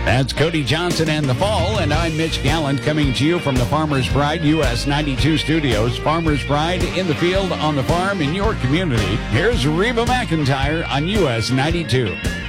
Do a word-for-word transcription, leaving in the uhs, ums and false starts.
That's Cody Johnson and the Fall, and I'm Mitch Gallant coming to you from the Farmers Pride U S ninety-two studios. Farmers Pride in the field, on the farm, in your community. Here's Reba McEntire on U S ninety-two.